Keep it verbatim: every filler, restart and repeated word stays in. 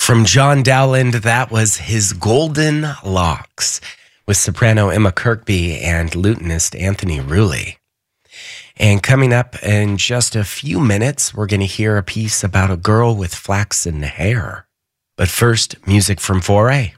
From John Dowland, that was His Golden Locks with soprano Emma Kirkby and lutenist Anthony Rulli. And coming up in just a few minutes, we're going to hear a piece about a girl with flaxen hair. But first, music from four A.